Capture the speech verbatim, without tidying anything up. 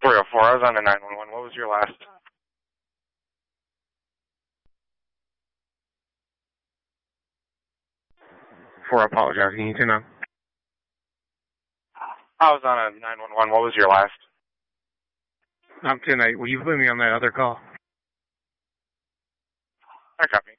three oh four, I was on the nine one one. What was your last? For apologize, can you turn on? I was on a nine one one. What was your last? I'm tonight. Will you put me on that other call? I copy.